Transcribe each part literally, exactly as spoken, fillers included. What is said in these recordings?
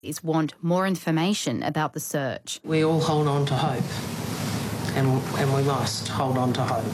Is want more information about the search. We all hold on to hope, and, and we must hold on to hope.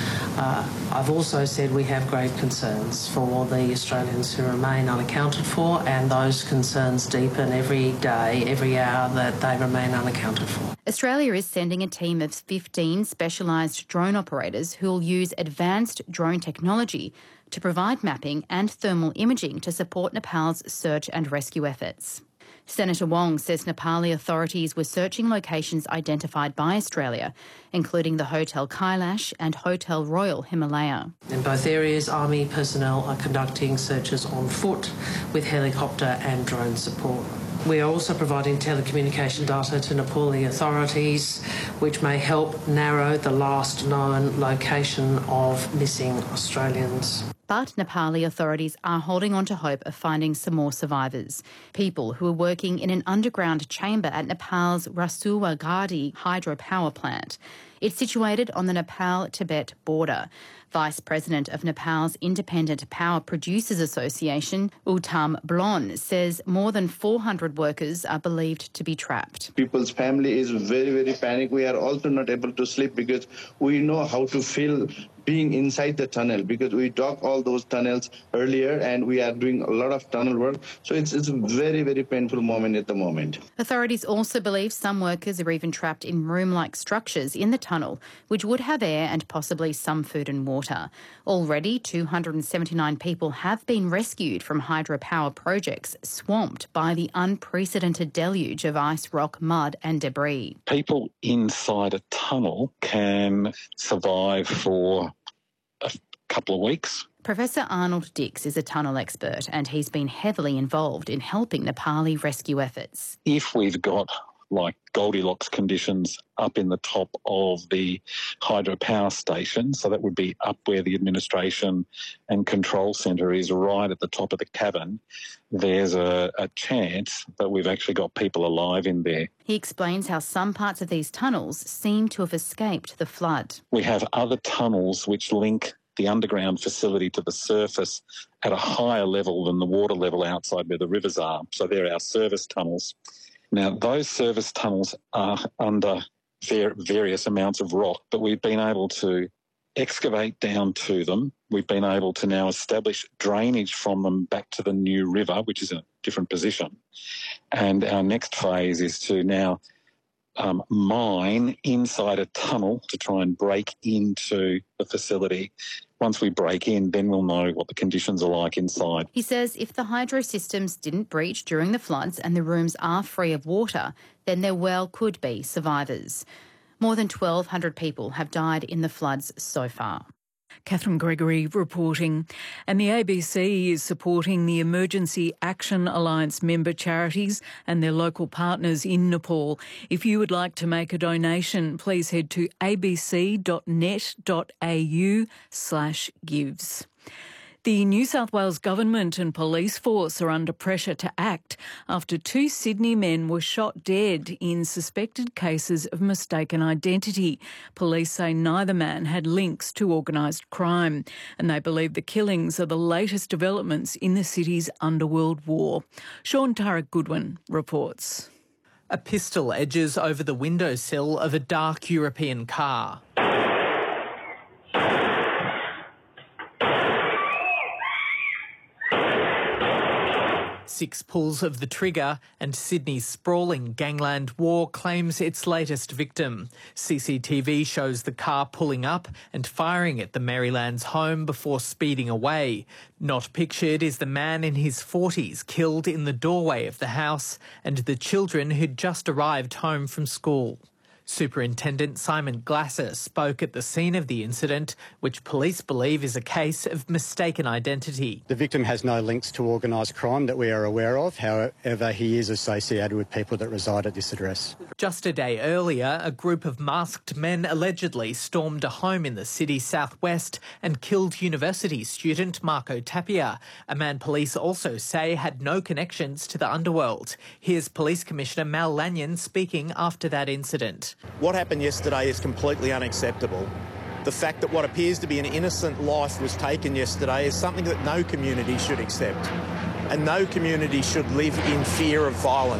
Uh, I've also said we have grave concerns for the Australians who remain unaccounted for, and those concerns deepen every day, every hour that they remain unaccounted for. Australia is sending a team of fifteen specialised drone operators who will use advanced drone technology to provide mapping and thermal imaging to support Nepal's search and rescue efforts. Senator Wong says Nepali authorities were searching locations identified by Australia, including the Hotel Kailash and Hotel Royal Himalaya. In both areas, Army personnel are conducting searches on foot with helicopter and drone support. We are also providing telecommunication data to Nepali authorities, which may help narrow the last known location of missing Australians. But Nepali authorities are holding on to hope of finding some more survivors. People who are working in an underground chamber at Nepal's Rasuwa Ghadi hydropower plant. It's situated on the Nepal-Tibet border. Vice President of Nepal's Independent Power Producers Association, Uttam Blon, says more than four hundred workers are believed to be trapped. People's family is very, very panicked. We are also not able to sleep because we know how to feel being inside the tunnel, because we dug all those tunnels earlier and we are doing a lot of tunnel work. So it's, it's a very, very painful moment at the moment. Authorities also believe some workers are even trapped in room-like structures in the tunnel, which would have air and possibly some food and water. Already, two hundred seventy-nine people have been rescued from hydropower projects swamped by the unprecedented deluge of ice, rock, mud and debris. People inside a tunnel can survive for a couple of weeks. Professor Arnold Dix is a tunnel expert and he's been heavily involved in helping Nepali rescue efforts. If we've got like Goldilocks conditions up in the top of the hydropower station, so that would be up where the administration and control centre is, right at the top of the cavern, there's a, a chance that we've actually got people alive in there. He explains how some parts of these tunnels seem to have escaped the flood. We have other tunnels which link the underground facility to the surface at a higher level than the water level outside where the rivers are. So they're our service tunnels. Now, those service tunnels are under ver- various amounts of rock, but we've been able to excavate down to them. We've been able to now establish drainage from them back to the new river, which is in a different position. And our next phase is to now um, mine inside a tunnel to try and break into the facility. Once we break in, then we'll know what the conditions are like inside. He says if the hydro systems didn't breach during the floods and the rooms are free of water, then there well could be survivors. More than twelve hundred people have died in the floods so far. Catherine Gregory reporting. And the A B C is supporting the Emergency Action Alliance member charities and their local partners in Nepal. If you would like to make a donation, please head to abc.net.au slash gives. The New South Wales Government and police force are under pressure to act after two Sydney men were shot dead in suspected cases of mistaken identity. Police say neither man had links to organised crime, and they believe the killings are the latest developments in the city's underworld war. Sean Tarek Goodwin reports. A pistol edges over the windowsill of a dark European car. Six pulls of the trigger and Sydney's sprawling gangland war claims its latest victim. C C T V shows the car pulling up and firing at the Maryland's home before speeding away. Not pictured is the man in his forties killed in the doorway of the house and the children who'd just arrived home from school. Superintendent Simon Glasser spoke at the scene of the incident, which police believe is a case of mistaken identity. The victim has no links to organised crime that we are aware of. However, he is associated with people that reside at this address. Just a day earlier, a group of masked men allegedly stormed a home in the city's southwest and killed university student Marco Tapia, a man police also say had no connections to the underworld. Here's Police Commissioner Mal Lanyon speaking after that incident. What happened yesterday is completely unacceptable. The fact that what appears to be an innocent life was taken yesterday is something that no community should accept. And no community should live in fear of violence.